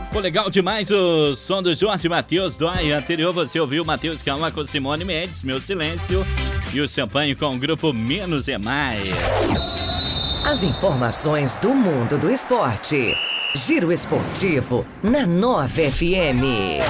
Ficou legal demais o som do Jorge Mateus Dói. Anterior você ouviu Matheus Calma com Simone Mendes, Meu Silêncio, e o Champagne com o grupo Menos é Mais. As informações do mundo do esporte. Giro Esportivo na Nova FM.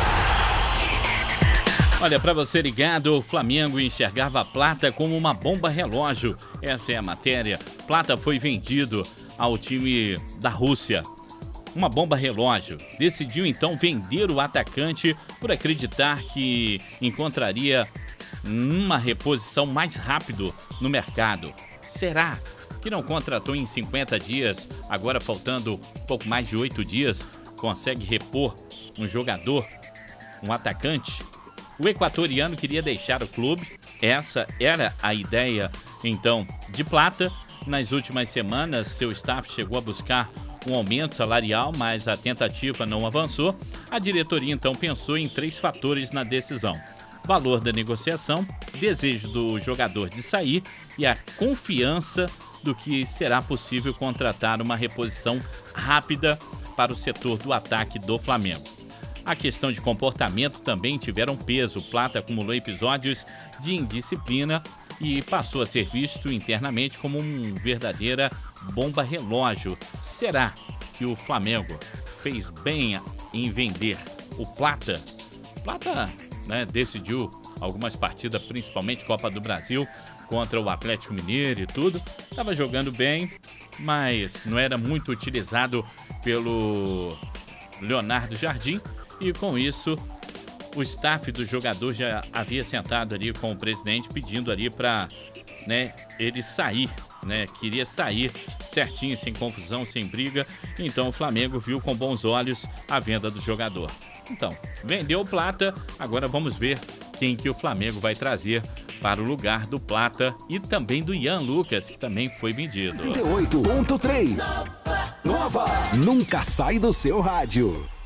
Olha, para você ligado, o Flamengo enxergava a Plata como uma bomba relógio. Essa é a matéria. Plata foi vendido ao time da Rússia. Uma bomba relógio. Decidiu então vender o atacante por acreditar que encontraria uma reposição mais rápido no mercado. Será que não contratou em 50 dias, agora faltando pouco mais de 8 dias, consegue repor um jogador, um atacante? O equatoriano queria deixar o clube, essa era a ideia então de Plata. Nas últimas semanas, seu staff chegou a buscar um aumento salarial, mas a tentativa não avançou. A diretoria então pensou em 3 fatores na decisão: valor da negociação, desejo do jogador de sair e a confiança do que será possível contratar uma reposição rápida para o setor do ataque do Flamengo. A questão de comportamento também tiveram peso. Plata acumulou episódios de indisciplina e passou a ser visto internamente como uma verdadeira bomba relógio. Será que o Flamengo fez bem em vender o Plata? Plata, né, decidiu algumas partidas, principalmente Copa do Brasil, contra o Atlético Mineiro e tudo. Estava jogando bem, mas não era muito utilizado pelo Leonardo Jardim. E com isso, o staff do jogador já havia sentado ali com o presidente, pedindo ali para, né, ele sair, né? Queria sair certinho, sem confusão, sem briga. Então o Flamengo viu com bons olhos a venda do jogador. Então, vendeu o Plata, agora vamos ver quem que o Flamengo vai trazer para o lugar do Plata e também do Ian Lucas, que também foi vendido. 38.3 Nova. Nunca sai do seu rádio.